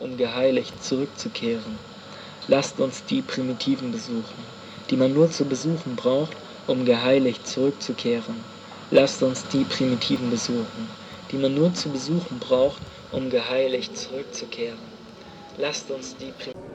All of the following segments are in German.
um geheiligt zurückzukehren. Lasst uns die Primitiven besuchen, die man nur zu besuchen braucht, um geheiligt zurückzukehren. Lasst uns die Primitiven besuchen, die man nur zu besuchen braucht, um geheiligt zurückzukehren. Lasst uns die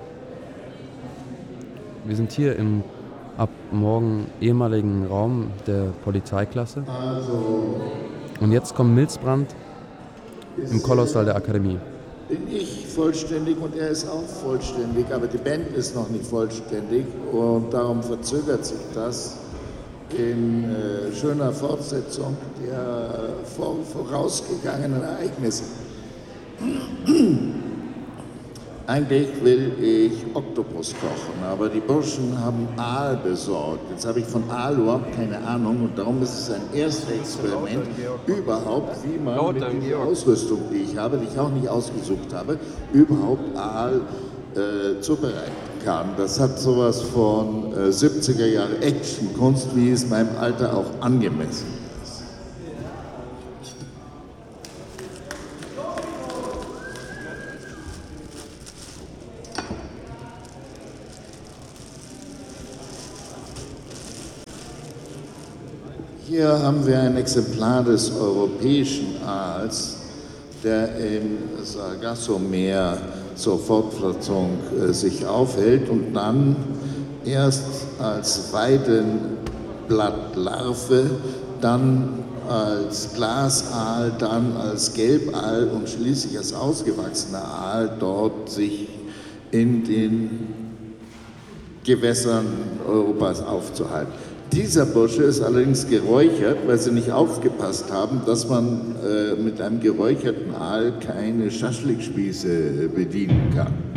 Wir sind hier im ab morgen ehemaligen Raum der Polizeiklasse. Und jetzt kommt Milzbrand im Kolosssaal der Akademie. Bin ich vollständig und er ist auch vollständig, aber die Band ist noch nicht vollständig und darum verzögert sich das in schöner Fortsetzung der vorausgegangenen Ereignisse. Eigentlich will ich Oktopus kochen, aber die Burschen haben Aal besorgt. Jetzt habe ich von Aal überhaupt keine Ahnung und darum ist es ein erstes Experiment überhaupt, wie man mit dieser Ausrüstung, die ich habe, die ich auch nicht ausgesucht habe, überhaupt Aal zubereiten kann. Das hat sowas von 70er Jahre Actionkunst, wie es meinem Alter auch angemessen ist. Hier haben wir ein Exemplar des europäischen Aals, der im Sargasso-Meer zur Fortpflanzung sich aufhält und dann erst als Weidenblattlarve, dann als Glasaal, dann als Gelbaal und schließlich als ausgewachsener Aal dort sich in den Gewässern Europas aufzuhalten. Dieser Bursche ist allerdings geräuchert, weil sie nicht aufgepasst haben, dass man mit einem geräucherten Aal keine Schaschlikspieße bedienen kann.